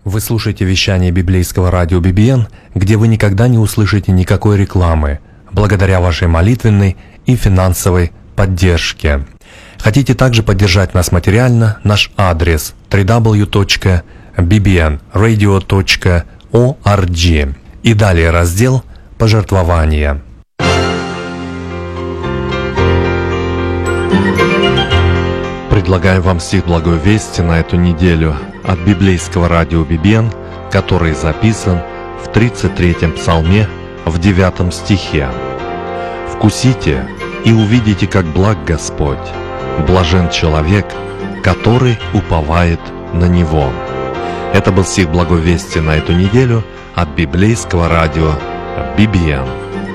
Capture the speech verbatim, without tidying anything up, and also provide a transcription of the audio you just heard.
Вы слушаете вещание библейского радио би би эн, где вы никогда не услышите никакой рекламы, благодаря вашей молитвенной и финансовой поддержке. Хотите также поддержать нас материально? Наш адрес дабл ю дабл ю дабл ю точка би би эн радио точка орг. И далее раздел «Пожертвования». Предлагаю вам стих благой вести на эту неделю от библейского радио би би эн, который записан в тридцать третьем псалме в девятом стихе. «Вкусите и увидите, как благ Господь, блажен человек, который уповает на Него». Это был стих благой вести на эту неделю от библейского радио би би эн.